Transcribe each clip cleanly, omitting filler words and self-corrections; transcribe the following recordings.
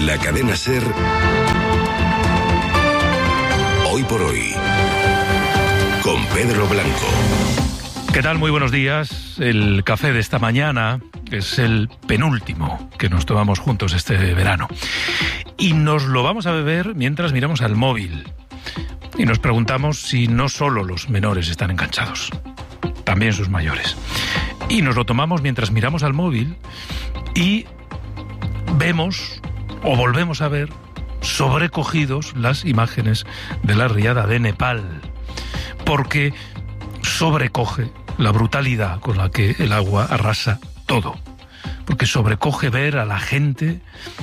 La cadena SER, Hoy por Hoy, con Pedro Blanco. ¿Qué tal? Muy buenos días. El café de esta mañana es el penúltimo que nos tomamos juntos este verano. Y nos lo vamos a beber mientras miramos al móvil. Y nos preguntamos si no solo los menores están enganchados, también sus mayores. Y nos lo tomamos mientras miramos al móvil y vemos o volvemos a ver sobrecogidos las imágenes de la riada de Nepal, porque sobrecoge la brutalidad con la que el agua arrasa todo, porque sobrecoge ver a la gente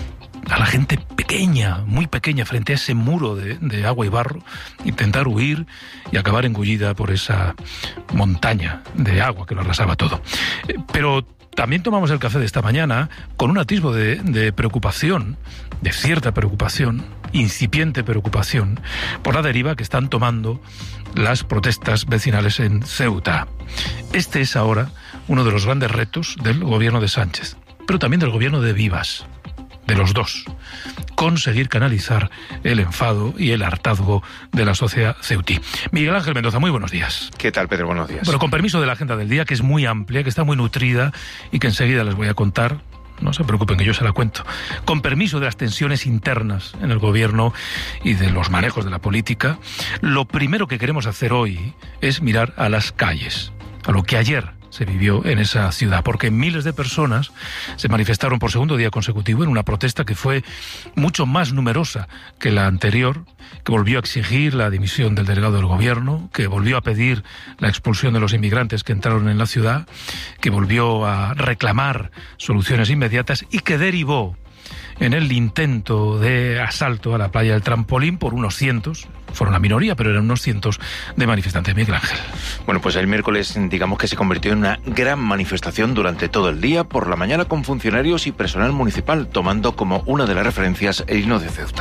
pequeña, muy pequeña, frente a ese muro de agua y barro, intentar huir y acabar engullida por esa montaña de agua que lo arrasaba todo. Pero también tomamos el café de esta mañana con un atisbo de preocupación, de cierta preocupación, incipiente preocupación, por la deriva que están tomando las protestas vecinales en Ceuta. Este es ahora uno de los grandes retos del gobierno de Sánchez, pero también del gobierno de Vivas, de los dos, conseguir canalizar el enfado y el hartazgo de la sociedad ceutí. Miguel Ángel Mendoza, muy buenos días. ¿Qué tal, Pedro? Buenos días. Bueno, con permiso de la agenda del día, que es muy amplia, que está muy nutrida y que enseguida les voy a contar. No se preocupen, que yo se la cuento. Con permiso de las tensiones internas en el gobierno y de los manejos de la política, lo primero que queremos hacer hoy es mirar a las calles, a lo que ayer se vivió en esa ciudad, porque miles de personas se manifestaron por segundo día consecutivo en una protesta que fue mucho más numerosa que la anterior, que volvió a exigir la dimisión del delegado del gobierno, que volvió a pedir la expulsión de los inmigrantes que entraron en la ciudad, que volvió a reclamar soluciones inmediatas y que derivó en el intento de asalto a la playa del Trampolín por unos cientos, fueron la minoría, pero eran unos cientos de manifestantes. Miguel Ángel. Bueno, pues el miércoles, digamos que se convirtió en una gran manifestación durante todo el día, por la mañana con funcionarios y personal municipal, tomando como una de las referencias el himno de Ceuta.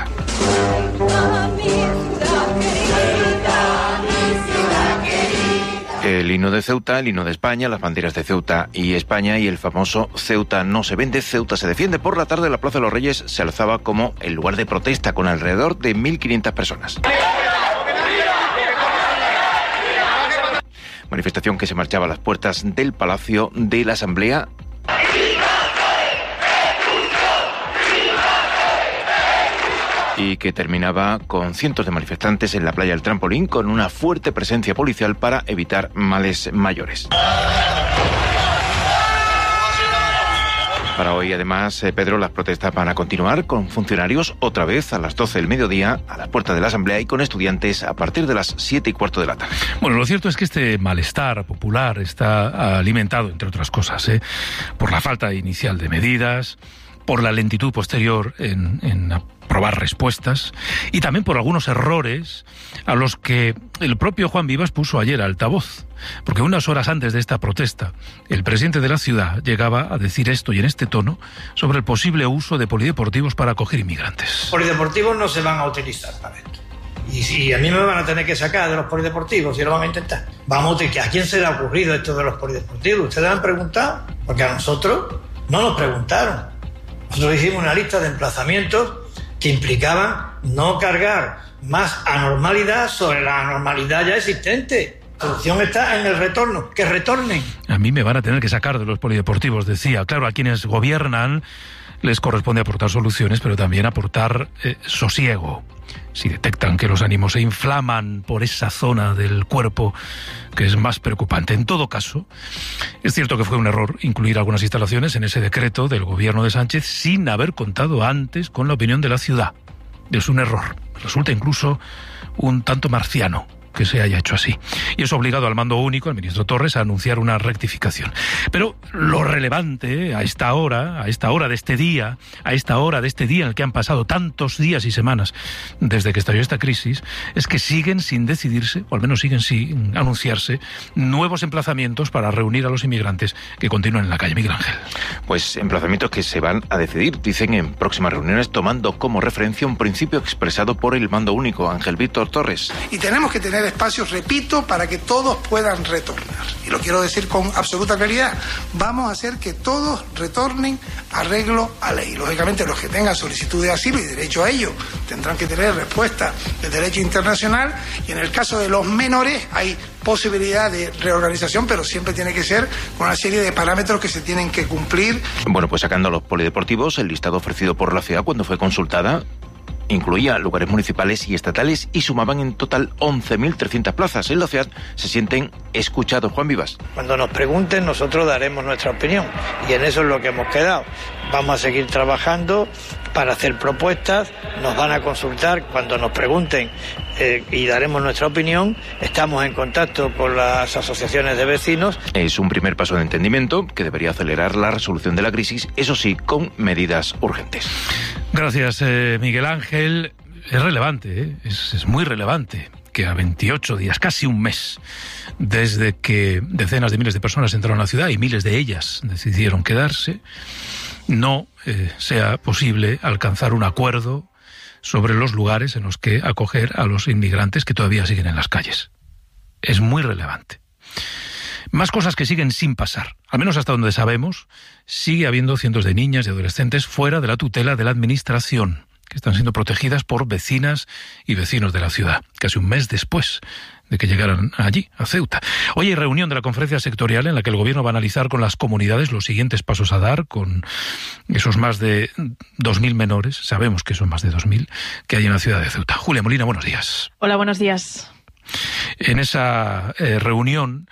El himno de Ceuta, el himno de España, las banderas de Ceuta y España y el famoso Ceuta no se vende, Ceuta se defiende. Por la tarde la Plaza de los Reyes se alzaba como el lugar de protesta con alrededor de 1.500 personas. Manifestación que se marchaba a las puertas del Palacio de la Asamblea. Y que terminaba con cientos de manifestantes en la playa del Trampolín, con una fuerte presencia policial para evitar males mayores. Para hoy, además, Pedro, las protestas van a continuar con funcionarios otra vez a las 12 del mediodía a la puerta de la Asamblea y con estudiantes a partir de las 7:15 de la tarde. Bueno, lo cierto es que este malestar popular está alimentado, entre otras cosas, por la falta inicial de medidas, por la lentitud posterior en aprobar respuestas y también por algunos errores a los que el propio Juan Vivas puso ayer altavoz. Porque unas horas antes de esta protesta, el presidente de la ciudad llegaba a decir esto y en este tono sobre el posible uso de polideportivos para acoger inmigrantes. Polideportivos no se van a utilizar para esto. Y si a mí me van a tener que sacar de los polideportivos, si lo van a intentar. ¿A quién se le ha ocurrido esto de los polideportivos? ¿Ustedes han preguntado? Porque a nosotros no nos preguntaron. Nosotros hicimos una lista de emplazamientos que implicaban no cargar más anormalidad sobre la anormalidad ya existente. La solución está en el retorno, que retornen. A mí me van a tener que sacar de los polideportivos, decía. Claro, a quienes gobiernan les corresponde aportar soluciones, pero también aportar sosiego. Si detectan que los ánimos se inflaman por esa zona del cuerpo que es más preocupante. En todo caso, es cierto que fue un error incluir algunas instalaciones en ese decreto del gobierno de Sánchez sin haber contado antes con la opinión de la ciudad. Es un error. Resulta incluso un tanto marciano que se haya hecho así. Y eso ha obligado al mando único, al ministro Torres, a anunciar una rectificación. Pero lo relevante a esta hora de este día, en el que han pasado tantos días y semanas desde que estalló esta crisis, es que siguen sin decidirse, o al menos siguen sin anunciarse, nuevos emplazamientos para reunir a los inmigrantes que continúan en la calle. Miguel Ángel. Pues emplazamientos que se van a decidir, dicen, en próximas reuniones, tomando como referencia un principio expresado por el mando único, Ángel Víctor Torres. Y tenemos que tener tener espacios, repito, para que todos puedan retornar. Y lo quiero decir con absoluta claridad, vamos a hacer que todos retornen arreglo a ley. Lógicamente los que tengan solicitud de asilo y derecho a ello tendrán que tener respuesta del derecho internacional, y en el caso de los menores hay posibilidad de reorganización, pero siempre tiene que ser con una serie de parámetros que se tienen que cumplir. Bueno, pues sacando a los polideportivos, el listado ofrecido por la ciudad cuando fue consultada incluía lugares municipales y estatales y sumaban en total 11.300 plazas. En la ciudad se sienten escuchados. Juan Vivas. Cuando nos pregunten, nosotros daremos nuestra opinión, y en eso es lo que hemos quedado. Vamos a seguir trabajando para hacer propuestas, nos van a consultar cuando nos pregunten y daremos nuestra opinión. Estamos en contacto con las asociaciones de vecinos. Es un primer paso de entendimiento que debería acelerar la resolución de la crisis, eso sí, con medidas urgentes. Gracias, Miguel Ángel. Es relevante, es muy relevante que a 28 días, casi un mes, desde que decenas de miles de personas entraron a la ciudad y miles de ellas decidieron quedarse, no sea posible alcanzar un acuerdo sobre los lugares en los que acoger a los inmigrantes que todavía siguen en las calles. Es muy relevante. Más cosas que siguen sin pasar. Al menos hasta donde sabemos, sigue habiendo cientos de niñas y adolescentes fuera de la tutela de la administración, que están siendo protegidas por vecinas y vecinos de la ciudad, casi un mes después de que llegaran allí, a Ceuta. Hoy hay reunión de la conferencia sectorial en la que el gobierno va a analizar con las comunidades los siguientes pasos a dar con esos más de 2.000 menores, sabemos que son más de 2.000, que hay en la ciudad de Ceuta. Julia Molina, buenos días. Hola, buenos días. En esa reunión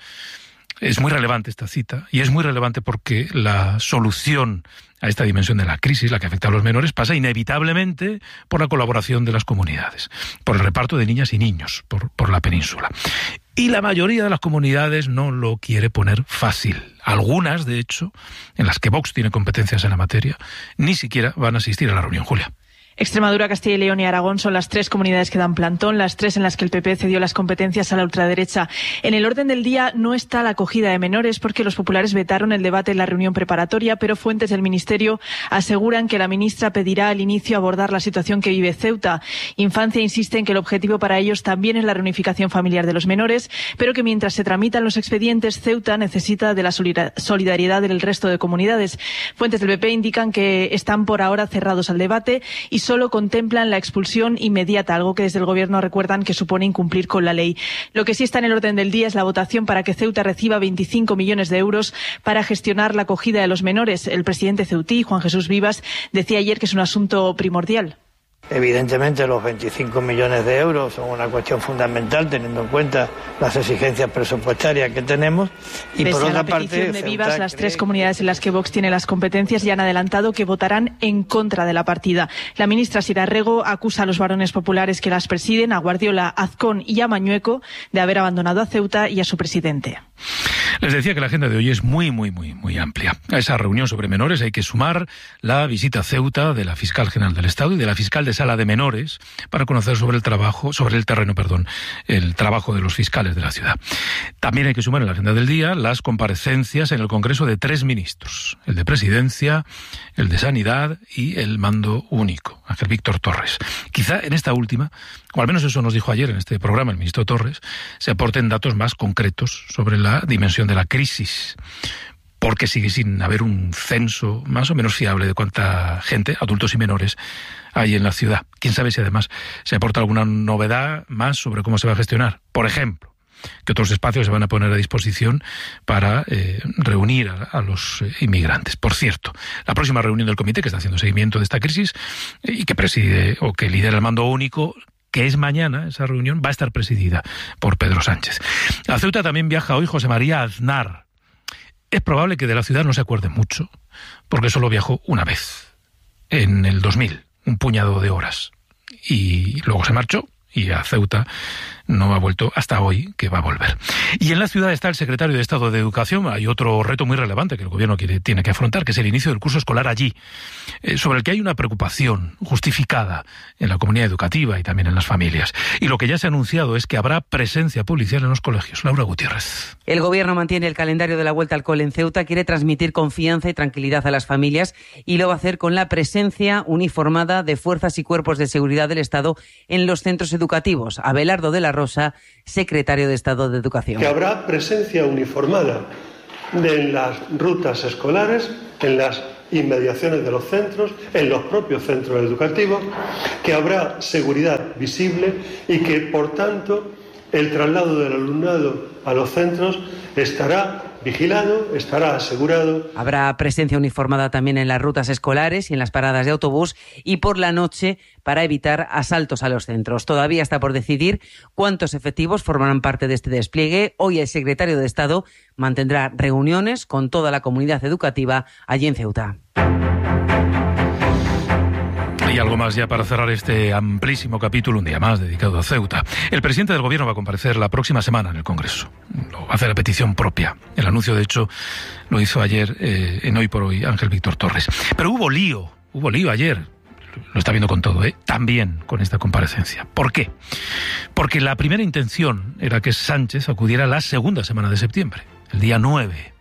es muy relevante esta cita, y es muy relevante porque la solución a esta dimensión de la crisis, la que afecta a los menores, pasa inevitablemente por la colaboración de las comunidades, por el reparto de niñas y niños por la península. Y la mayoría de las comunidades no lo quiere poner fácil. Algunas, de hecho, en las que Vox tiene competencias en la materia, ni siquiera van a asistir a la reunión. Julia. Extremadura, Castilla y León y Aragón son las tres comunidades que dan plantón, las tres en las que el PP cedió las competencias a la ultraderecha. En el orden del día no está la acogida de menores porque los populares vetaron el debate en la reunión preparatoria, pero fuentes del Ministerio aseguran que la ministra pedirá al inicio abordar la situación que vive Ceuta. Infancia insiste en que el objetivo para ellos también es la reunificación familiar de los menores, pero que mientras se tramitan los expedientes, Ceuta necesita de la solidaridad del resto de comunidades. Fuentes del PP indican que están por ahora cerrados al debate y solo contemplan la expulsión inmediata, algo que desde el Gobierno recuerdan que supone incumplir con la ley. Lo que sí está en el orden del día es la votación para que Ceuta reciba 25 millones de euros para gestionar la acogida de los menores. El presidente ceutí, Juan Jesús Vivas, decía ayer que es un asunto primordial. Evidentemente los 25 millones de euros son una cuestión fundamental teniendo en cuenta las exigencias presupuestarias que tenemos. Y pese por otra a la petición parte, de Vivas, las tres comunidades en las que Vox tiene las competencias ya han adelantado que votarán en contra de la partida. La ministra Sira Rego acusa a los varones populares que las presiden, a Guardiola, Azcón y a Mañueco, de haber abandonado a Ceuta y a su presidente. Les decía que la agenda de hoy es muy amplia. A esa reunión sobre menores hay que sumar la visita a Ceuta de la Fiscal General del Estado y de la Fiscal de Sala de Menores para conocer el trabajo de los fiscales de la ciudad. También hay que sumar en la agenda del día las comparecencias en el Congreso de 3 ministros, el de Presidencia, el de Sanidad y el Mando Único, Ángel Víctor Torres. Quizá en esta última, o al menos eso nos dijo ayer en este programa el ministro Torres, se aporten datos más concretos sobre la dimensión de la crisis, porque sigue sin haber un censo más o menos fiable de cuánta gente, adultos y menores, hay en la ciudad. Quién sabe si además se aporta alguna novedad más sobre cómo se va a gestionar. Por ejemplo, que otros espacios se van a poner a disposición para reunir a los inmigrantes. Por cierto, la próxima reunión del comité que está haciendo seguimiento de esta crisis y que preside o que lidera el Mando Único, que es mañana, esa reunión va a estar presidida por Pedro Sánchez. A Ceuta también viaja hoy José María Aznar. Es probable que de la ciudad no se acuerde mucho, porque solo viajó una vez, en el 2000, un puñado de horas. Y luego se marchó, y a Ceuta no ha vuelto hasta hoy, que va a volver. Y en la ciudad está el secretario de Estado de Educación. Hay otro reto muy relevante que el gobierno tiene que afrontar, que es el inicio del curso escolar allí, sobre el que hay una preocupación justificada en la comunidad educativa y también en las familias. Y lo que ya se ha anunciado es que habrá presencia policial en los colegios. Laura Gutiérrez. El gobierno mantiene el calendario de la vuelta al cole en Ceuta, quiere transmitir confianza y tranquilidad a las familias y lo va a hacer con la presencia uniformada de fuerzas y cuerpos de seguridad del Estado en los centros educativos. Abelardo de la Rosa, secretario de Estado de Educación. Que habrá presencia uniformada en las rutas escolares, en las inmediaciones de los centros, en los propios centros educativos, que habrá seguridad visible y que, por tanto, el traslado del alumnado a los centros estará vigilado, estará asegurado. Habrá presencia uniformada también en las rutas escolares y en las paradas de autobús y por la noche para evitar asaltos a los centros. Todavía está por decidir cuántos efectivos formarán parte de este despliegue. Hoy el secretario de Estado mantendrá reuniones con toda la comunidad educativa allí en Ceuta. Y algo más ya para cerrar este amplísimo capítulo, un día más dedicado a Ceuta. El presidente del Gobierno va a comparecer la próxima semana en el Congreso. Lo va a hacer a petición propia. El anuncio, de hecho, lo hizo ayer en Hoy por Hoy Ángel Víctor Torres. Pero hubo lío ayer. Lo está viendo con todo, también con esta comparecencia. ¿Por qué? Porque la primera intención era que Sánchez acudiera la segunda semana de septiembre, el día 9.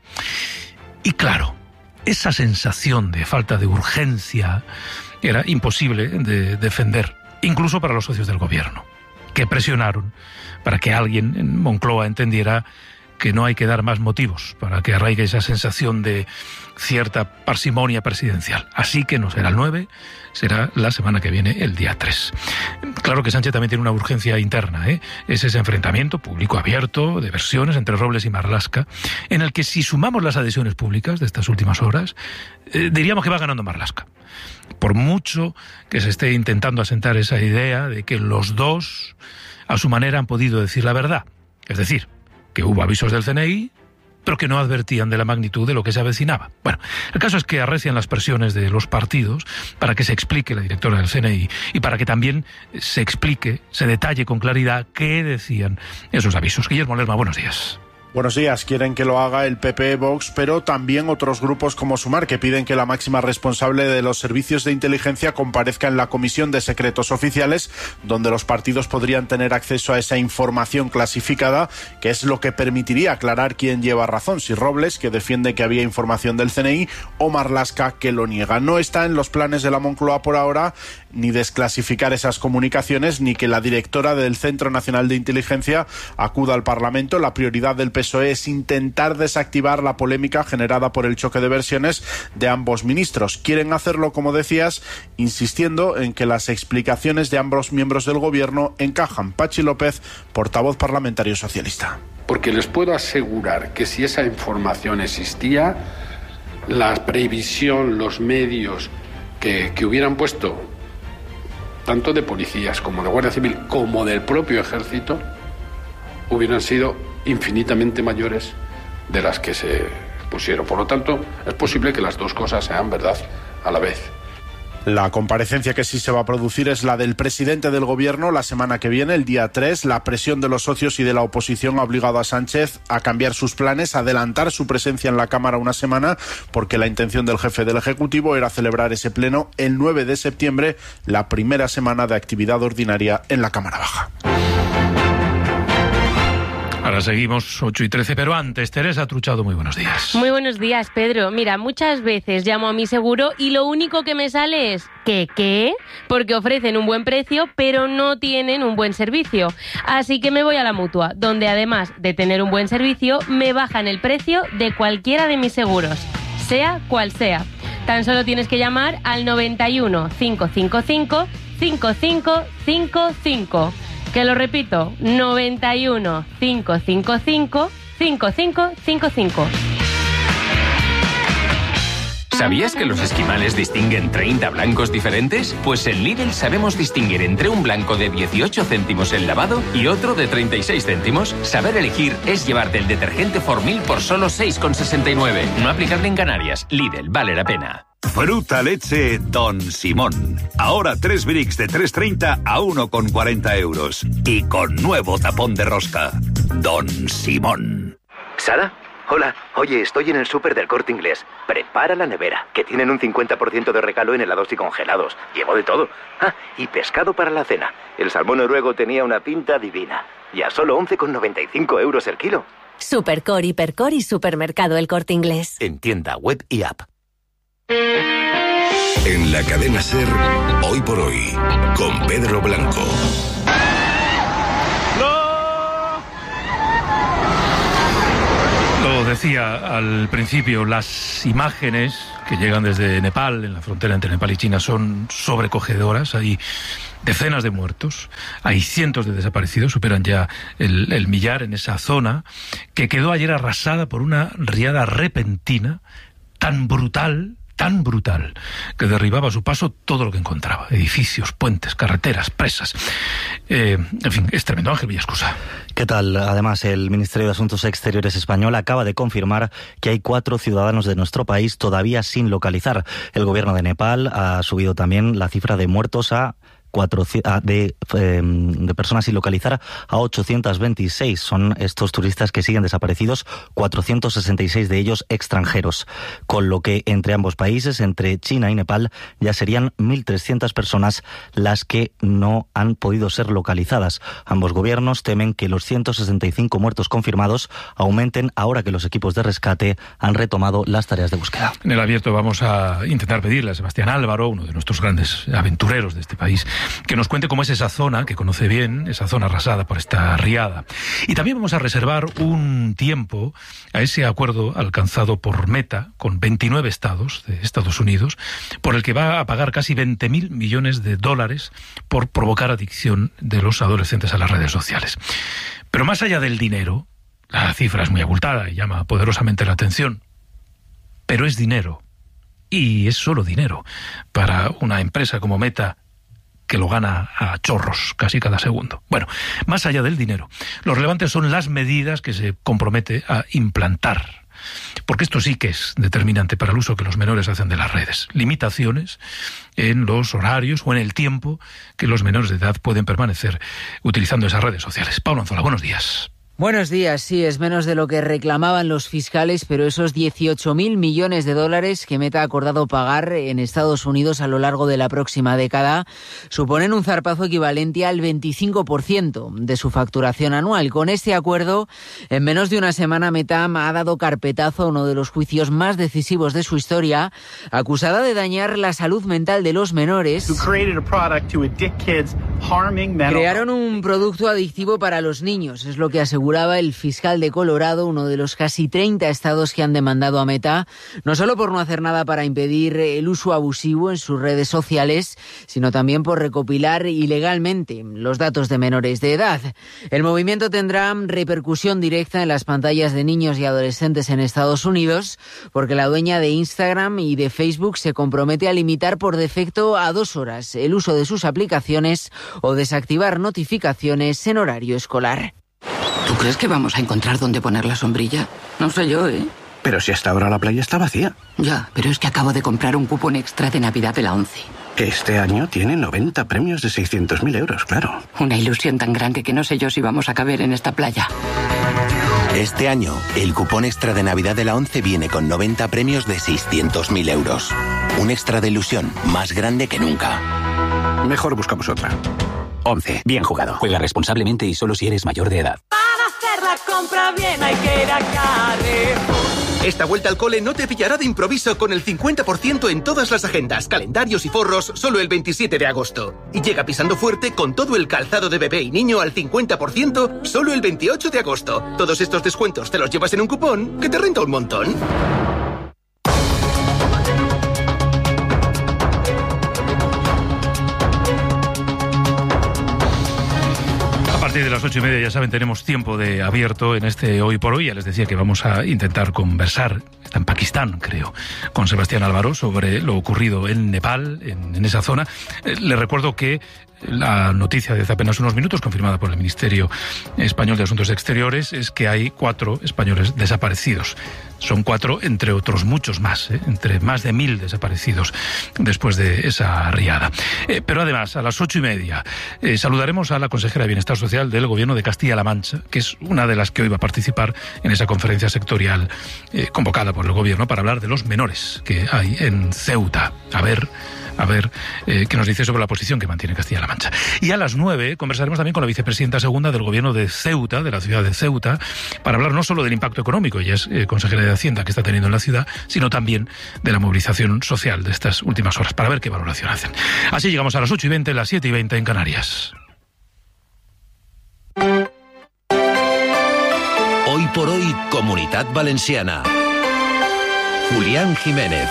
Y claro, esa sensación de falta de urgencia era imposible de defender, incluso para los socios del gobierno, que presionaron para que alguien en Moncloa entendiera que no hay que dar más motivos para que arraigue esa sensación de cierta parsimonia presidencial. Así que no será el 9, será la semana que viene, el día 3. Claro que Sánchez también tiene una urgencia interna, es ese enfrentamiento público abierto de versiones entre Robles y Marlaska, en el que si sumamos las adhesiones públicas de estas últimas horas, diríamos que va ganando Marlaska. Por mucho que se esté intentando asentar esa idea de que los dos, a su manera, han podido decir la verdad. Es decir, que hubo avisos del CNI, pero que no advertían de la magnitud de lo que se avecinaba. Bueno, el caso es que arrecian las presiones de los partidos para que se explique la directora del CNI y para que también se explique, se detalle con claridad qué decían esos avisos. Guillermo Lerma, buenos días. Buenos días. Quieren que lo haga el PP, Vox, pero también otros grupos como Sumar, que piden que la máxima responsable de los servicios de inteligencia comparezca en la Comisión de Secretos Oficiales, donde los partidos podrían tener acceso a esa información clasificada, que es lo que permitiría aclarar quién lleva razón, si Robles, que defiende que había información del CNI, o Marlaska, que lo niega. No está en los planes de la Moncloa por ahora ni desclasificar esas comunicaciones, ni que la directora del Centro Nacional de Inteligencia acuda al Parlamento. La prioridad del PSOE es intentar desactivar la polémica generada por el choque de versiones de ambos ministros. Quieren hacerlo, como decías, insistiendo en que las explicaciones de ambos miembros del Gobierno encajan. Pachi López, portavoz parlamentario socialista. Porque les puedo asegurar que si esa información existía, la previsión, los medios que hubieran puesto, tanto de policías como de Guardia Civil, como del propio Ejército, hubieran sido infinitamente mayores de las que se pusieron. Por lo tanto, es posible que las dos cosas sean verdad a la vez. La comparecencia que sí se va a producir es la del presidente del Gobierno la semana que viene, el día 3. La presión de los socios y de la oposición ha obligado a Sánchez a cambiar sus planes, a adelantar su presencia en la Cámara una semana, porque la intención del jefe del Ejecutivo era celebrar ese pleno el 9 de septiembre, la primera semana de actividad ordinaria en la Cámara Baja. Ahora seguimos 8:13, pero antes, Teresa Truchado, muy buenos días. Muy buenos días, Pedro. Mira, muchas veces llamo a mi seguro y lo único que me sale es ¿qué? Porque ofrecen un buen precio, pero no tienen un buen servicio. Así que me voy a la Mutua, donde además de tener un buen servicio, me bajan el precio de cualquiera de mis seguros, sea cual sea. Tan solo tienes que llamar al 91 555 5555. Que lo repito, 91 555 5555. ¿Sabías que los esquimales distinguen 30 blancos diferentes? Pues en Lidl sabemos distinguir entre un blanco de 18 céntimos el lavado y otro de 36 céntimos. Saber elegir es llevarte el detergente Formil por solo 6,69. No aplicable en Canarias. Lidl, vale la pena. Fruta leche Don Simón. Ahora 3 bricks de 3,30 a 1,40 euros. Y con nuevo tapón de rosca. Don Simón. ¿Sara? Hola. Oye, estoy en el súper del Corte Inglés. Prepara la nevera, que tienen un 50% de regalo en helados y congelados. Llevo de todo. Ah, y pescado para la cena. El salmón noruego tenía una pinta divina. Y a solo 11,95 euros el kilo. Supercor, Hipercor y Supermercado El Corte Inglés. En tienda web y app. En la cadena SER, Hoy por Hoy, con Pedro Blanco. ¡No! decía al principio, las imágenes que llegan desde Nepal, en la frontera entre Nepal y China, son sobrecogedoras. Hay decenas de muertos, hay cientos de desaparecidos, superan ya el millar en esa zona, que quedó ayer arrasada por una riada repentina, tan brutal, que derribaba a su paso todo lo que encontraba: edificios, puentes, carreteras, presas. En fin, es tremendo. Ángel Villascusa. ¿Qué tal? Además, el Ministerio de Asuntos Exteriores español acaba de confirmar que hay 4 ciudadanos de nuestro país todavía sin localizar. El gobierno de Nepal ha subido también la cifra de muertos de personas sin localizar a 826. Son estos turistas que siguen desaparecidos, 466 de ellos extranjeros, con lo que entre ambos países, entre China y Nepal, ya serían 1.300 personas las que no han podido ser localizadas. Ambos gobiernos temen que los 165 muertos confirmados aumenten ahora que los equipos de rescate han retomado las tareas de búsqueda. En el abierto vamos a intentar pedirle a Sebastián Álvaro, uno de nuestros grandes aventureros de este país, que nos cuente cómo es esa zona, que conoce bien, esa zona arrasada por esta riada. Y también vamos a reservar un tiempo a ese acuerdo alcanzado por Meta con 29 estados de Estados Unidos, por el que va a pagar casi 20.000 millones de dólares por provocar adicción de los adolescentes a las redes sociales. Pero más allá del dinero, la cifra es muy abultada y llama poderosamente la atención, pero es dinero, y es solo dinero, para una empresa como Meta, que lo gana a chorros casi cada segundo. Bueno, más allá del dinero, lo relevante son las medidas que se compromete a implantar, porque esto sí que es determinante para el uso que los menores hacen de las redes. Limitaciones en los horarios o en el tiempo que los menores de edad pueden permanecer utilizando esas redes sociales. Pablo Anzola, buenos días. Buenos días. Sí, es menos de lo que reclamaban los fiscales, pero esos 18.000 millones de dólares que Meta ha acordado pagar en Estados Unidos a lo largo de la próxima década suponen un zarpazo equivalente al 25% de su facturación anual. Con este acuerdo, en menos de una semana, Meta ha dado carpetazo a uno de los juicios más decisivos de su historia, acusada de dañar la salud mental de los menores. Crearon un producto adictivo para los niños, es lo que aseguraba el fiscal de Colorado, uno de los casi 30 estados que han demandado a Meta, no solo por no hacer nada para impedir el uso abusivo en sus redes sociales, sino también por recopilar ilegalmente los datos de menores de edad. El movimiento tendrá repercusión directa en las pantallas de niños y adolescentes en Estados Unidos, porque la dueña de Instagram y de Facebook se compromete a limitar por defecto a 2 horas el uso de sus aplicaciones o desactivar notificaciones en horario escolar. ¿Tú crees que vamos a encontrar dónde poner la sombrilla? No sé yo, ¿eh? Pero si hasta ahora la playa está vacía. Ya, pero es que acabo de comprar un cupón extra de Navidad de la ONCE. Este año tiene 90 premios de 600.000 euros, claro. Una ilusión tan grande que no sé yo si vamos a caber en esta playa. Este año, el cupón extra de Navidad de la ONCE viene con 90 premios de 600.000 euros. Un extra de ilusión más grande que nunca. Mejor buscamos otra. ONCE, bien jugado. Juega responsablemente y solo si eres mayor de edad. Para hacer la compra bien hay que ir a Carrefour. Esta vuelta al cole no te pillará de improviso con el 50% en todas las agendas, calendarios y forros solo el 27 de agosto. Y llega pisando fuerte con todo el calzado de bebé y niño al 50% solo el 28 de agosto. Todos estos descuentos te los llevas en un cupón que te renta un montón. A partir de las 8:30, ya saben, tenemos tiempo de abierto en este Hoy por Hoy. Ya les decía que vamos a intentar conversar, está en Pakistán, creo, con Sebastián Álvaro sobre lo ocurrido en Nepal, en esa zona. Les recuerdo que la noticia de hace apenas unos minutos, confirmada por el Ministerio Español de Asuntos Exteriores, es que hay 4 españoles desaparecidos. Son 4 entre otros muchos más, entre más de 1.000 desaparecidos después de esa riada. Pero además, a las 8:30, saludaremos a la consejera de Bienestar Social del Gobierno de Castilla-La Mancha, que es una de las que hoy va a participar en esa conferencia sectorial convocada por el Gobierno para hablar de los menores que hay en Ceuta. A ver qué nos dice sobre la posición que mantiene Castilla-La Mancha. Y a las 9 conversaremos también con la vicepresidenta segunda del Gobierno de Ceuta, de la ciudad de Ceuta, para hablar no solo del impacto económico, ella es consejera de Hacienda, que está teniendo en la ciudad, sino también de la movilización social de estas últimas horas, para ver qué valoración hacen. Así llegamos a las 8:20, las 7:20 en Canarias. Hoy por hoy con Comunitat Valenciana. Julián Jiménez.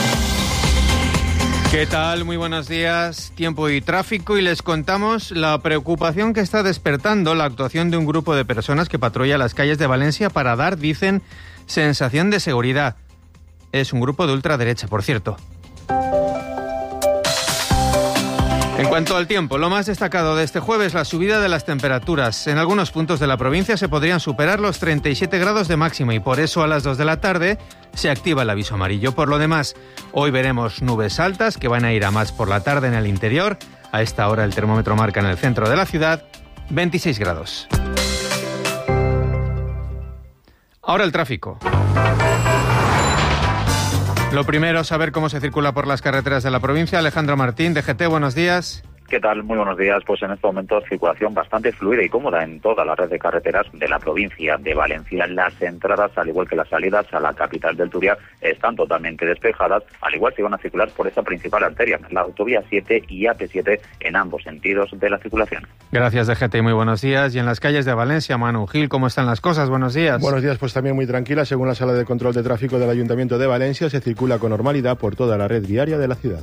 ¿Qué tal? Muy buenos días. Tiempo y tráfico, y les contamos la preocupación que está despertando la actuación de un grupo de personas que patrulla las calles de Valencia para dar, dicen, sensación de seguridad. Es un grupo de ultraderecha, por cierto. En cuanto al tiempo, lo más destacado de este jueves, la subida de las temperaturas. En algunos puntos de la provincia se podrían superar los 37 grados de máxima, y por eso a las 2 de la tarde se activa el aviso amarillo. Por lo demás, hoy veremos nubes altas que van a ir a más por la tarde en el interior. A esta hora el termómetro marca en el centro de la ciudad 26 grados. Ahora el tráfico. Lo primero, saber cómo se circula por las carreteras de la provincia. Alejandro Martín, DGT, buenos días. ¿Qué tal? Muy buenos días. Pues en este momento circulación bastante fluida y cómoda en toda la red de carreteras de la provincia de Valencia. Las entradas, al igual que las salidas a la capital del Turia, están totalmente despejadas. Al igual se van a circular por esa principal arteria, la autovía 7 y AP7, en ambos sentidos de la circulación. Gracias, DGT, muy buenos días. Y en las calles de Valencia, Manu Gil, ¿cómo están las cosas? Buenos días. Buenos días, pues también muy tranquila. Según la Sala de Control de Tráfico del Ayuntamiento de Valencia, se circula con normalidad por toda la red viaria de la ciudad.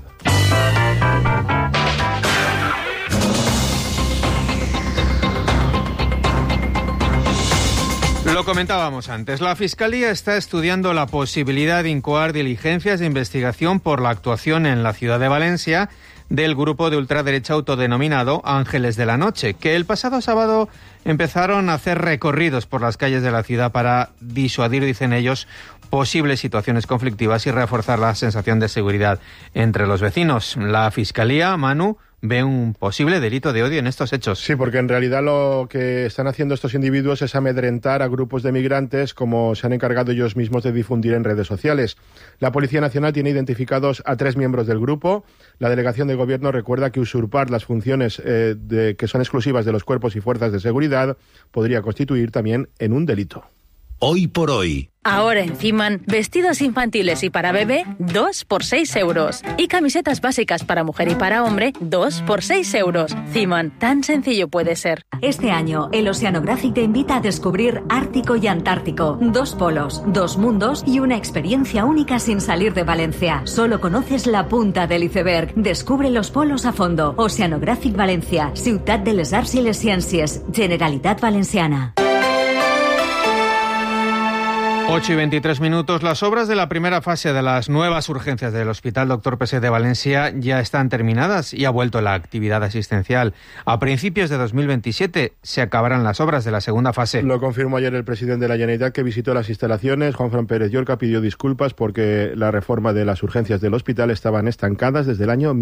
Lo comentábamos antes, la Fiscalía está estudiando la posibilidad de incoar diligencias de investigación por la actuación en la ciudad de Valencia del grupo de ultraderecha autodenominado Ángeles de la Noche, que el pasado sábado empezaron a hacer recorridos por las calles de la ciudad para disuadir, dicen ellos, posibles situaciones conflictivas y reforzar la sensación de seguridad entre los vecinos. La Fiscalía, Manu, ve un posible delito de odio en estos hechos. Sí, porque en realidad lo que están haciendo estos individuos es amedrentar a grupos de migrantes, como se han encargado ellos mismos de difundir en redes sociales. La Policía Nacional tiene identificados a 3 miembros del grupo. La Delegación de Gobierno recuerda que usurpar las funciones que son exclusivas de los cuerpos y fuerzas de seguridad podría constituir también en un delito. Hoy por hoy. Ahora en Ciman, vestidos infantiles y para bebé, 2 por 6 euros. Y camisetas básicas para mujer y para hombre, 2 por 6 euros. Ciman, tan sencillo puede ser. Este año, el Oceanographic te invita a descubrir Ártico y Antártico. 2 polos, 2 mundos y una experiencia única sin salir de Valencia. Solo conoces la punta del iceberg. Descubre los polos a fondo. Oceanographic Valencia, Ciutat de les Arts i les Ciències, Generalitat Valenciana. 8 y 23 minutos. Las obras de la primera fase de las nuevas urgencias del Hospital Dr. Peset de Valencia ya están terminadas y ha vuelto la actividad asistencial. A principios de 2027 se acabarán las obras de la segunda fase. Lo confirmó ayer el presidente de la Generalitat, que visitó las instalaciones. Juanfran Pérez Llorca pidió disculpas porque la reforma de las urgencias del hospital estaban estancadas desde el año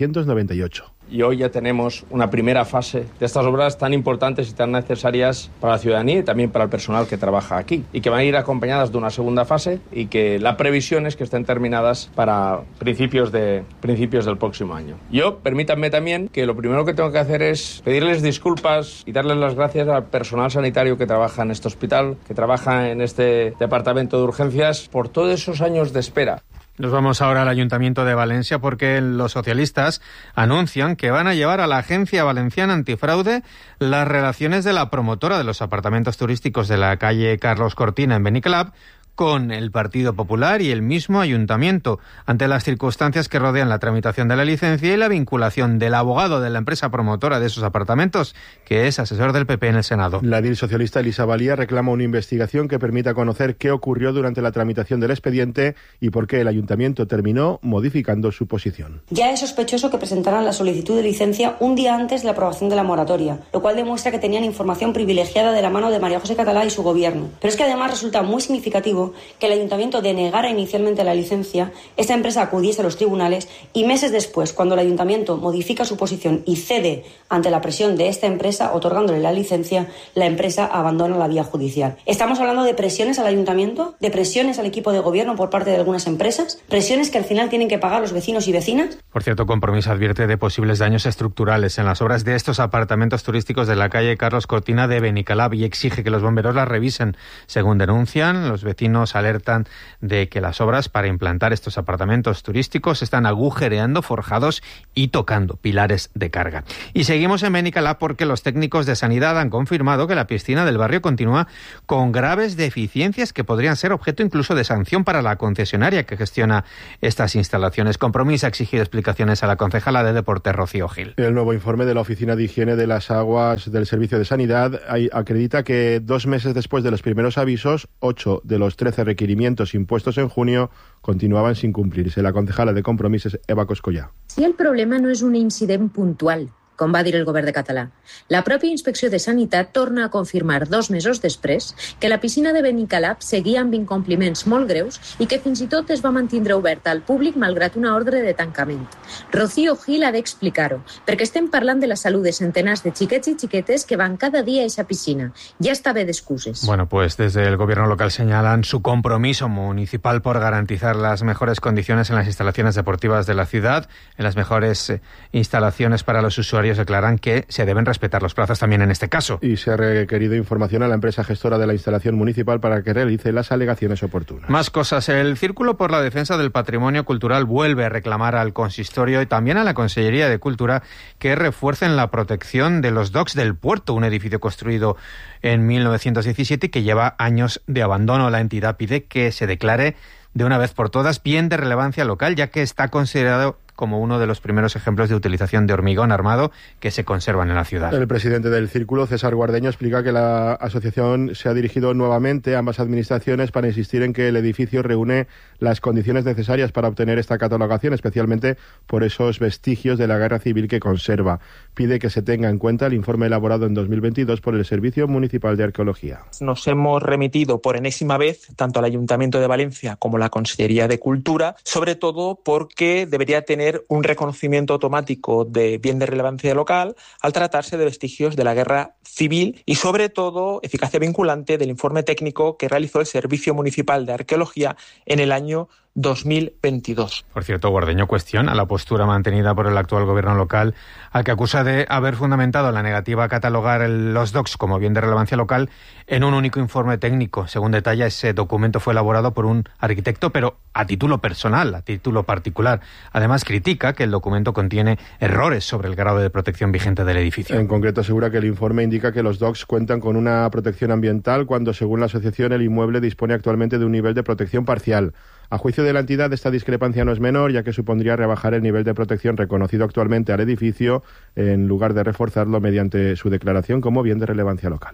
1998. Y hoy ya tenemos una primera fase de estas obras tan importantes y tan necesarias para la ciudadanía y también para el personal que trabaja aquí, y que van a ir acompañadas de una segunda fase, y que la previsión es que estén terminadas para principios del próximo año. Yo, permítanme también que lo primero que tengo que hacer es pedirles disculpas y darles las gracias al personal sanitario que trabaja en este hospital, que trabaja en este departamento de urgencias, por todos esos años de espera. Nos vamos ahora al Ayuntamiento de Valencia, porque los socialistas anuncian que van a llevar a la Agencia Valenciana Antifraude las relaciones de la promotora de los apartamentos turísticos de la calle Carlos Cortina en Benicalab con el Partido Popular y el mismo ayuntamiento, ante las circunstancias que rodean la tramitación de la licencia y la vinculación del abogado de la empresa promotora de esos apartamentos, que es asesor del PP en el Senado. La edil socialista Elisa Valía reclama una investigación que permita conocer qué ocurrió durante la tramitación del expediente y por qué el ayuntamiento terminó modificando su posición. Ya es sospechoso que presentaran la solicitud de licencia un día antes de la aprobación de la moratoria, lo cual demuestra que tenían información privilegiada de la mano de María José Catalá y su gobierno. Pero es que además resulta muy significativo que el ayuntamiento denegara inicialmente la licencia, esta empresa acudiese a los tribunales y meses después, cuando el ayuntamiento modifica su posición y cede ante la presión de esta empresa otorgándole la licencia, la empresa abandona la vía judicial. Estamos hablando de presiones al ayuntamiento, de presiones al equipo de gobierno por parte de algunas empresas, presiones que al final tienen que pagar los vecinos y vecinas. Por cierto, Compromís advierte de posibles daños estructurales en las obras de estos apartamentos turísticos de la calle Carlos Cortina de Benicalab y exige que los bomberos las revisen. Según denuncian los vecinos vecinos alertan de que las obras para implantar estos apartamentos turísticos están agujereando forjados y tocando pilares de carga. Y seguimos en Benicalap porque los técnicos de sanidad han confirmado que la piscina del barrio continúa con graves deficiencias que podrían ser objeto incluso de sanción para la concesionaria que gestiona estas instalaciones. Compromís ha exigido explicaciones a la concejala de Deporte, Rocío Gil. El nuevo informe de la Oficina de Higiene de las Aguas del Servicio de Sanidad acredita que 2 meses después de los primeros avisos, 8 de los 13 requerimientos impuestos en junio continuaven sin cumplirse. La concejala de Compromís és Eva Coscollà. Si el problema no és un incident puntual, com va dir el govern de Català, la pròpia Inspecció de Sanitat torna a confirmar 2 mesos després que la piscina de Benicalap seguia amb incompliments molt greus i que fins i tot es va mantindre oberta al públic malgrat una ordre de tancament. Rocío Gil ha d'explicar-ho, perquè estem parlant de la salut de centenars de xiquets i xiquetes que van cada dia a esa piscina. Ja està bé d'excuses. Bueno, pues desde el gobierno local señalan su compromiso municipal por garantizar las mejores condiciones en las instalaciones deportivas de la ciudad, en las mejores instalaciones para los usuarios. Declaran que se deben respetar los plazos también en este caso. Y se ha requerido información a la empresa gestora de la instalación municipal para que realice las alegaciones oportunas. Más cosas. El Círculo por la Defensa del Patrimonio Cultural vuelve a reclamar al Consistorio y también a la Consellería de Cultura que refuercen la protección de los docks del puerto, un edificio construido en 1917 y que lleva años de abandono. La entidad pide que se declare de una vez por todas bien de relevancia local, ya que está considerado como uno de los primeros ejemplos de utilización de hormigón armado que se conservan en la ciudad. El presidente del Círculo, César Guardeño, explica que la asociación se ha dirigido nuevamente a ambas administraciones para insistir en que el edificio reúne las condiciones necesarias para obtener esta catalogación, especialmente por esos vestigios de la guerra civil que conserva. Pide que se tenga en cuenta el informe elaborado en 2022 por el Servicio Municipal de Arqueología. Nos hemos remitido por enésima vez tanto al Ayuntamiento de Valencia como a la Consellería de Cultura, sobre todo porque debería tener un reconocimiento automático de bien de relevancia local al tratarse de vestigios de la guerra civil y, sobre todo, eficacia vinculante del informe técnico que realizó el Servicio Municipal de Arqueología en el año 2022. Por cierto, Guardeño cuestiona la postura mantenida por el actual gobierno local, al que acusa de haber fundamentado la negativa a catalogar los docks como bien de relevancia local en un único informe técnico. Según detalla, ese documento fue elaborado por un arquitecto, pero a título personal, a título particular. Además, critica que el documento contiene errores sobre el grado de protección vigente del edificio. En concreto, asegura que el informe indica que los docks cuentan con una protección ambiental cuando, según la asociación, el inmueble dispone actualmente de un nivel de protección parcial. A juicio de la entidad, esta discrepancia no es menor, ya que supondría rebajar el nivel de protección reconocido actualmente al edificio, en lugar de reforzarlo mediante su declaración como bien de relevancia local.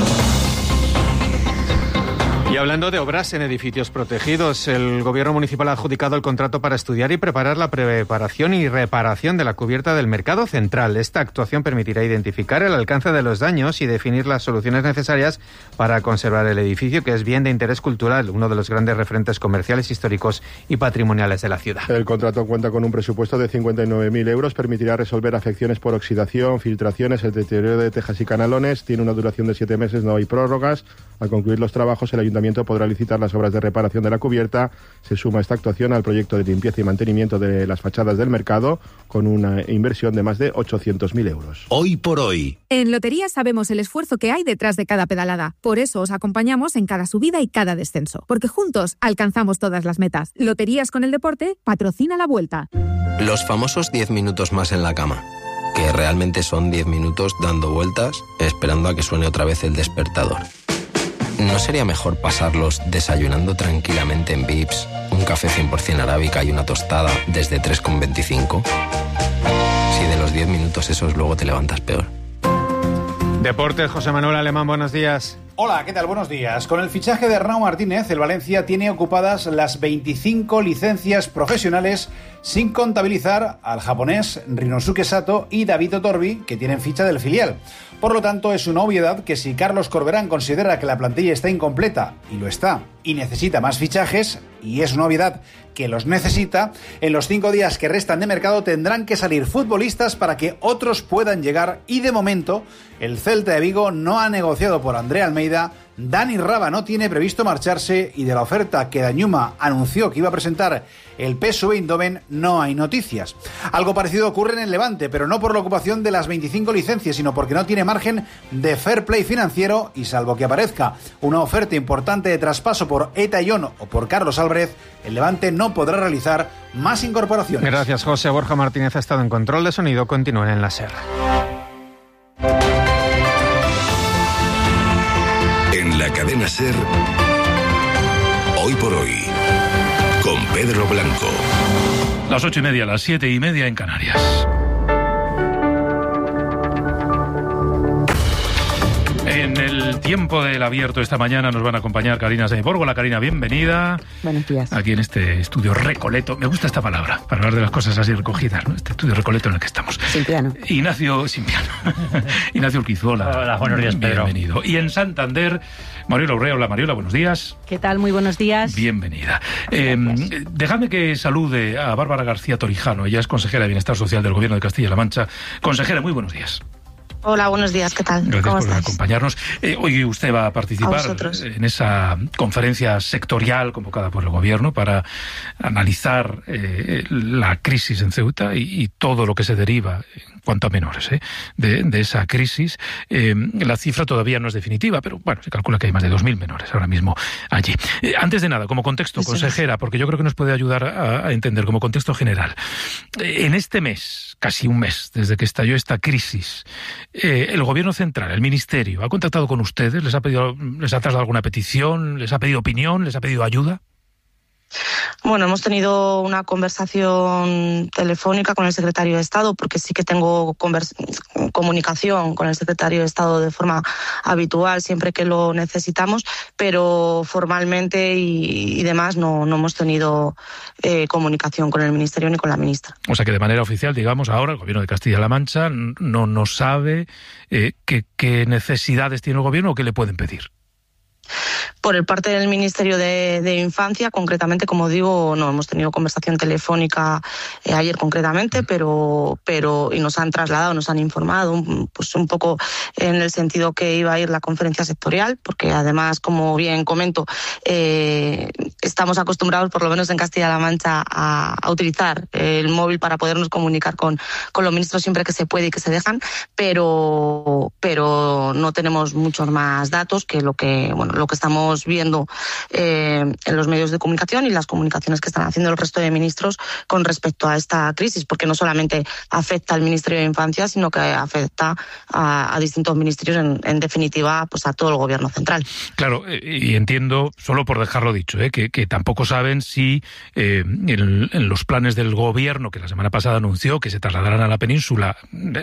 Y hablando de obras en edificios protegidos, el Gobierno municipal ha adjudicado el contrato para estudiar y preparar la preparación y reparación de la cubierta del Mercado Central. Esta actuación permitirá identificar el alcance de los daños y definir las soluciones necesarias para conservar el edificio, que es bien de interés cultural, uno de los grandes referentes comerciales, históricos y patrimoniales de la ciudad. El contrato cuenta con un presupuesto de 59.000 euros, permitirá resolver afecciones por oxidación, filtraciones, el deterioro de tejas y canalones, tiene una duración de 7 meses, no hay prórrogas. Al concluir los trabajos, el Ayuntamiento podrá licitar las obras de reparación de la cubierta. Se suma esta actuación al proyecto de limpieza y mantenimiento de las fachadas del mercado, con una inversión de más de 800.000 euros. Hoy por hoy. En Loterías sabemos el esfuerzo que hay detrás de cada pedalada. Por eso os acompañamos en cada subida y cada descenso, porque juntos alcanzamos todas las metas. Loterías con el deporte patrocina la Vuelta. Los famosos 10 minutos más en la cama, que realmente son 10 minutos dando vueltas, esperando a que suene otra vez el despertador. ¿No sería mejor pasarlos desayunando tranquilamente en Vips, un café 100% arábica y una tostada desde 3,25? Si de los 10 minutos esos luego te levantas peor. Deportes, José Manuel Alemán, buenos días. Hola, ¿qué tal? Buenos días. Con el fichaje de Arnau Martínez, el Valencia tiene ocupadas las 25 licencias profesionales, sin contabilizar al japonés Rinosuke Sato y David Otorbi, que tienen ficha del filial. Por lo tanto, es una obviedad que si Carlos Corberán considera que la plantilla está incompleta, y lo está, y necesita más fichajes, y es una obviedad que los necesita, en los 5 días que restan de mercado tendrán que salir futbolistas para que otros puedan llegar, y de momento el Celta de Vigo no ha negociado por André Almeida, Dani Raba no tiene previsto marcharse, y de la oferta que Dañuma anunció que iba a presentar el PSV Eindhoven no hay noticias. Algo parecido ocurre en el Levante, pero no por la ocupación de las 25 licencias, sino porque no tiene margen de fair play financiero y salvo que aparezca una oferta importante de traspaso por Eta Ion o por Carlos Álvarez, el Levante no podrá realizar más incorporaciones. Gracias, José. Borja Martínez ha estado en control de sonido. Continúen en la SER. En la cadena SER, Hoy por Hoy, con Pedro Blanco. Las 8:30, las 7:30 en Canarias. En el tiempo del abierto esta mañana nos van a acompañar Karina Semiborgo. Hola Karina, bienvenida. Buenos días. Aquí en este estudio recoleto. Me gusta esta palabra, para hablar de las cosas así recogidas, ¿no? Este estudio recoleto en el que estamos. Sin piano. Ignacio Urquizuela. Hola, buenos días, Pedro. Bienvenido. Y en Santander, Mariola Urrea. Hola Mariola, buenos días. ¿Qué tal? Muy buenos días. Bienvenida. Dejadme que salude a Bárbara García Torijano. Ella es consejera de Bienestar Social del Gobierno de Castilla-La Mancha. Consejera, muy buenos días. Hola, buenos días, ¿qué tal? Gracias ¿Cómo por estás? acompañarnos. Hoy usted va a participar en esa conferencia sectorial convocada por el Gobierno para analizar la crisis en Ceuta y todo lo que se deriva en cuanto a menores de esa crisis. La cifra todavía no es definitiva, pero bueno, se calcula que hay más de 2.000 menores ahora mismo allí. Antes de nada, como contexto, consejera, porque yo creo que nos puede ayudar a entender como contexto general. En este mes, casi un mes, desde que estalló esta crisis, el Gobierno Central, el Ministerio, ¿ha contactado con ustedes? ¿Les ha trasladado alguna petición? ¿Les ha pedido opinión? ¿Les ha pedido ayuda? Bueno, hemos tenido una conversación telefónica con el secretario de Estado, porque sí que tengo comunicación con el secretario de Estado de forma habitual siempre que lo necesitamos, pero formalmente y demás no hemos tenido comunicación con el Ministerio ni con la ministra. O sea que de manera oficial, digamos, ahora el Gobierno de Castilla-La Mancha no sabe qué necesidades tiene el Gobierno o qué le pueden pedir. Por el parte del Ministerio de Infancia, concretamente, como digo, no hemos tenido conversación telefónica ayer concretamente, pero y nos han trasladado, nos han informado pues un poco en el sentido que iba a ir la conferencia sectorial, porque además, como bien comento, estamos acostumbrados, por lo menos en Castilla-La Mancha, a utilizar el móvil para podernos comunicar con los ministros siempre que se puede y que se dejan, pero no tenemos muchos más datos que lo que estamos viendo en los medios de comunicación y las comunicaciones que están haciendo el resto de ministros con respecto a esta crisis, porque no solamente afecta al Ministerio de Infancia, sino que afecta a distintos ministerios, en definitiva, pues a todo el Gobierno central. Claro, y entiendo, solo por dejarlo dicho, que tampoco saben si en los planes del Gobierno, que la semana pasada anunció que se trasladarán a la península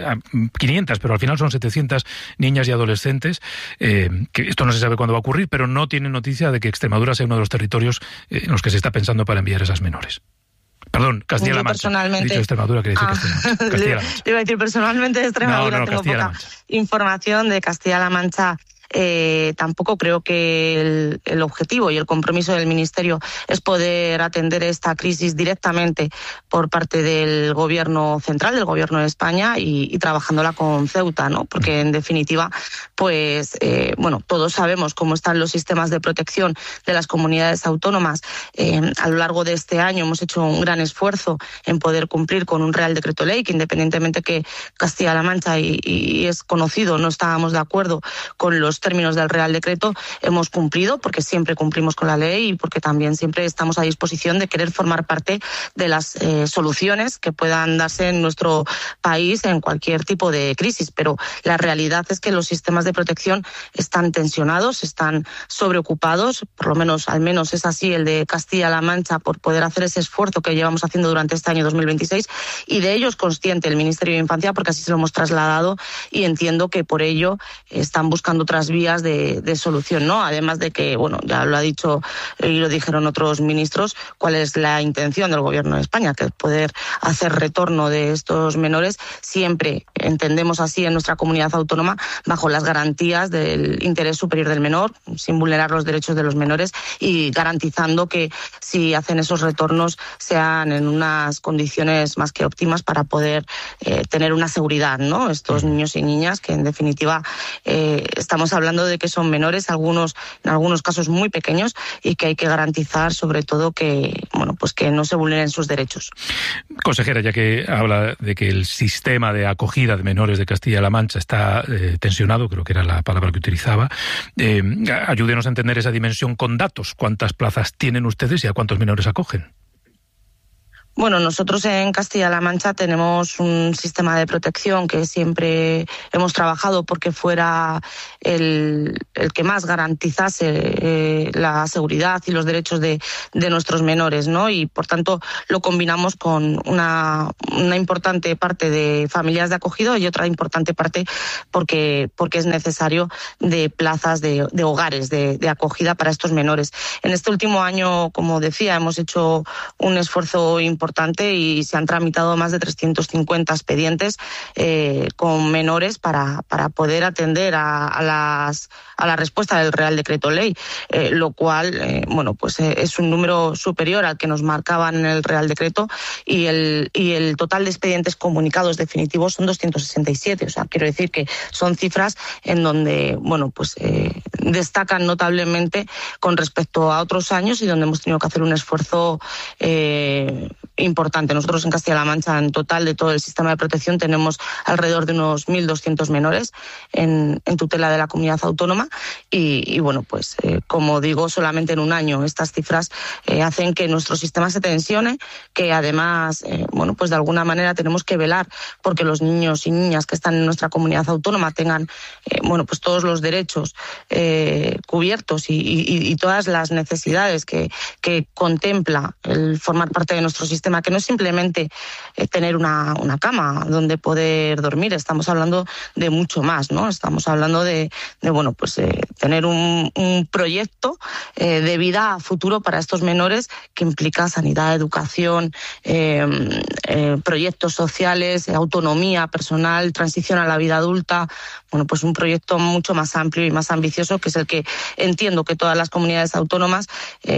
500, pero al final son 700 niñas y adolescentes, que esto no se sabe cuándo va a ocurrir, pero no tiene noticia de que Extremadura sea uno de los territorios en los que se está pensando para enviar esas menores. Perdón, Castilla-La Mancha. Personalmente... He dicho Extremadura, quería decir Castilla-La Mancha. Te iba a decir personalmente de Extremadura, tengo poca información. De Castilla-La Mancha. Tampoco creo que el objetivo y el compromiso del Ministerio es poder atender esta crisis directamente por parte del Gobierno central, del Gobierno de España y trabajándola con Ceuta, ¿no? Porque en definitiva, pues todos sabemos cómo están los sistemas de protección de las comunidades autónomas. A lo largo de este año hemos hecho un gran esfuerzo en poder cumplir con un Real Decreto Ley que, independientemente que Castilla-La Mancha y es conocido, no estábamos de acuerdo con los términos del Real Decreto, hemos cumplido, porque siempre cumplimos con la ley y porque también siempre estamos a disposición de querer formar parte de las soluciones que puedan darse en nuestro país en cualquier tipo de crisis. Pero la realidad es que los sistemas de protección están tensionados, están sobreocupados, por lo menos, al menos es así el de Castilla-La Mancha, por poder hacer ese esfuerzo que llevamos haciendo durante este año 2026, y de ello es consciente el Ministerio de Infancia, porque así se lo hemos trasladado, y entiendo que por ello están buscando otras vías de solución, ¿no? Además de que, ya lo ha dicho y lo dijeron otros ministros, cuál es la intención del Gobierno de España, que es poder hacer retorno de estos menores, siempre entendemos así en nuestra comunidad autónoma, bajo las garantías del interés superior del menor, sin vulnerar los derechos de los menores y garantizando que si hacen esos retornos sean en unas condiciones más que óptimas para poder tener una seguridad, ¿no? Estos niños y niñas que en definitiva estamos hablando de que son menores, en algunos casos muy pequeños, y que hay que garantizar sobre todo que, bueno, pues que no se vulneren sus derechos. Consejera, ya que habla de que el sistema de acogida de menores de Castilla-La Mancha está tensionado, creo que era la palabra que utilizaba, ayúdenos a entender esa dimensión con datos. ¿Cuántas plazas tienen ustedes y a cuántos menores acogen? Bueno, nosotros en Castilla-La Mancha tenemos un sistema de protección que siempre hemos trabajado porque fuera el que más garantizase la seguridad y los derechos de nuestros menores, ¿no? Y por tanto lo combinamos con una importante parte de familias de acogida y otra importante parte porque es necesario de plazas de hogares de acogida para estos menores. En este último año, como decía, hemos hecho un esfuerzo importante y se han tramitado más de 350 expedientes con menores para poder atender a la respuesta del Real Decreto Ley, lo cual bueno, pues es un número superior al que nos marcaban en el Real Decreto, y el total de expedientes comunicados definitivos son 267. O sea, quiero decir que son cifras en donde, bueno, pues destacan notablemente con respecto a otros años y donde hemos tenido que hacer un esfuerzo importante. Nosotros en Castilla-La Mancha, en total de todo el sistema de protección, tenemos alrededor de unos 1.200 menores en tutela de la comunidad autónoma y bueno, pues como digo, solamente en un año estas cifras hacen que nuestro sistema se tensione, que además, bueno, pues de alguna manera tenemos que velar porque los niños y niñas que están en nuestra comunidad autónoma tengan, bueno, pues todos los derechos cubiertos y todas las necesidades que contempla el formar parte de nuestro sistema, que no es simplemente tener una cama donde poder dormir. Estamos hablando de mucho más, ¿no? Estamos hablando de bueno, pues tener un proyecto de vida a futuro para estos menores que implica sanidad, educación, proyectos sociales, autonomía personal, transición a la vida adulta. Bueno, pues un proyecto mucho más amplio y más ambicioso, que es el que entiendo que todas las comunidades autónomas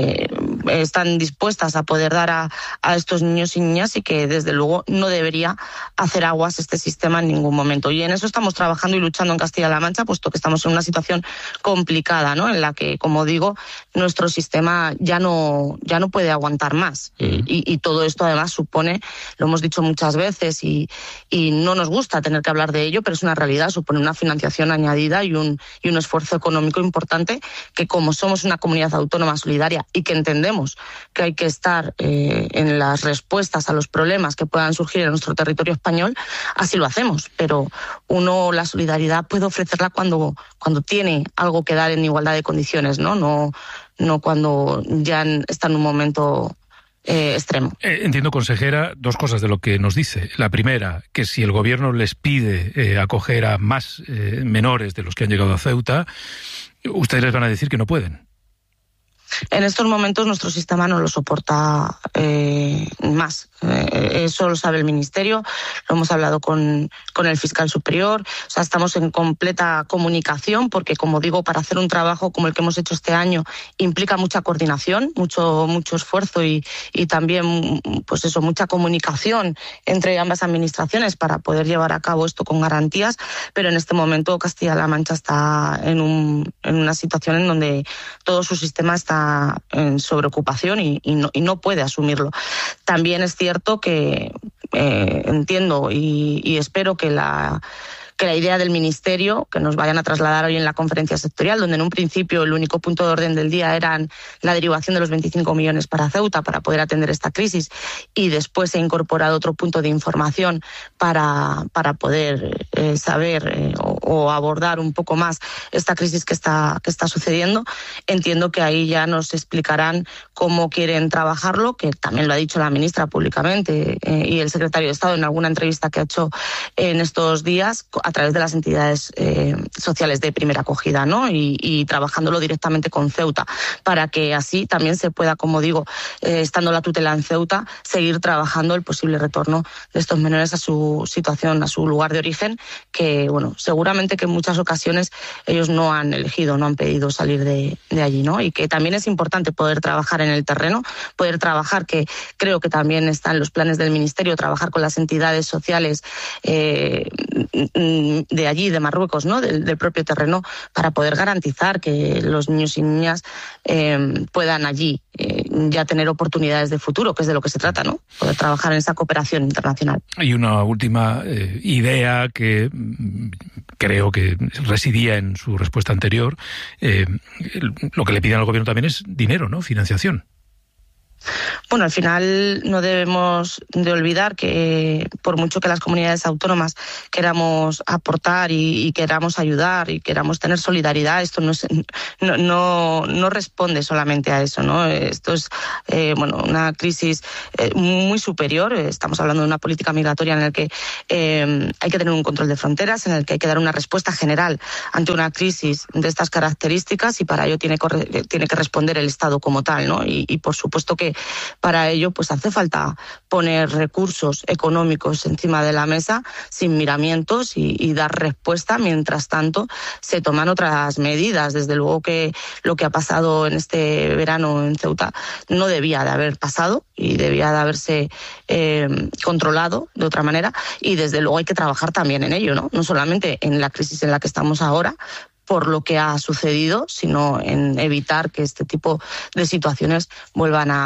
están dispuestas a poder dar a estos niños y niñas, y que desde luego no debería hacer aguas este sistema en ningún momento. Y en eso estamos trabajando y luchando en Castilla-La Mancha, puesto que estamos en una situación complicada, ¿no? En la que, como digo, nuestro sistema ya no puede aguantar más. Y todo esto además supone, lo hemos dicho muchas veces y no nos gusta tener que hablar de ello, pero es una realidad, supone una financiación añadida y un esfuerzo económico importante, que como somos una comunidad autónoma solidaria y que entendemos que hay que estar en las respuestas a los problemas que puedan surgir en nuestro territorio español, así lo hacemos. Pero uno la solidaridad puede ofrecerla cuando tiene algo que dar en igualdad de condiciones, no cuando ya está en un momento extremo. Entiendo, consejera, dos cosas de lo que nos dice. La primera, que si el gobierno les pide acoger a más menores de los que han llegado a Ceuta, ustedes les van a decir que no pueden. En estos momentos nuestro sistema no lo soporta más. Eso lo sabe el Ministerio, lo hemos hablado con el fiscal superior. O sea, estamos en completa comunicación porque, como digo, para hacer un trabajo como el que hemos hecho este año implica mucha coordinación, mucho esfuerzo y también, pues eso, mucha comunicación entre ambas administraciones para poder llevar a cabo esto con garantías. Pero en este momento Castilla-La Mancha está en una situación en donde todo su sistema está en sobreocupación y no puede asumirlo. También es cierto que entiendo y espero que la idea del Ministerio, que nos vayan a trasladar hoy en la conferencia sectorial, donde en un principio el único punto de orden del día era la derivación de los 25 millones para Ceuta para poder atender esta crisis, y después se ha incorporado otro punto de información para poder saber o abordar un poco más esta crisis que está sucediendo. Entiendo que ahí ya nos explicarán cómo quieren trabajarlo, que también lo ha dicho la ministra públicamente y el secretario de Estado en alguna entrevista que ha hecho en estos días, a través de las entidades sociales de primera acogida, ¿no? Y trabajándolo directamente con Ceuta, para que así también se pueda, como digo, estando la tutela en Ceuta, seguir trabajando el posible retorno de estos menores a su situación, a su lugar de origen, que bueno, seguramente que en muchas ocasiones ellos no han elegido, no han pedido salir de allí, ¿no? Y que también es importante poder trabajar en el terreno, poder trabajar, que creo que también está en los planes del Ministerio, trabajar con las entidades sociales de allí, de Marruecos, ¿no? Del propio terreno, para poder garantizar que los niños y niñas puedan allí ya tener oportunidades de futuro, que es de lo que se trata, ¿no? Poder trabajar en esa cooperación internacional. Hay una última idea que creo que residía en su respuesta anterior. Lo que le piden al gobierno también es dinero, ¿no? Financiación. Bueno, al final no debemos de olvidar que por mucho que las comunidades autónomas queramos aportar y queramos ayudar y queramos tener solidaridad, esto no responde solamente a eso, ¿no? Esto es una crisis muy superior. Estamos hablando de una política migratoria en la que hay que tener un control de fronteras, en el que hay que dar una respuesta general ante una crisis de estas características, y para ello tiene que responder el Estado como tal, ¿no? Y por supuesto que para ello pues hace falta poner recursos económicos encima de la mesa sin miramientos y dar respuesta. Mientras tanto se toman otras medidas. Desde luego que lo que ha pasado en este verano en Ceuta no debía de haber pasado y debía de haberse controlado de otra manera, y desde luego hay que trabajar también en ello, ¿no? No solamente en la crisis en la que estamos ahora por lo que ha sucedido, sino en evitar que este tipo de situaciones vuelvan a